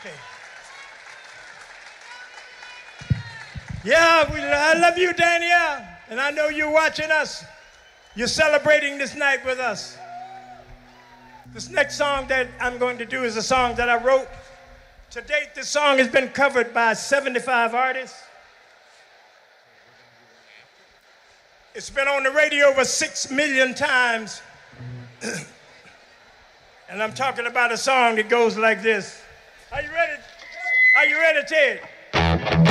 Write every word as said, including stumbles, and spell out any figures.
Okay. Yeah, we, I love you, Danielle, and I know you're watching us. You're celebrating this night with us. This next song that I'm going to do is a song that I wrote. To date, this song has been covered by seventy-five artists. It's been on the radio over six million times. And I'm talking about a song that goes like this. Are you ready? Are you ready, Ted?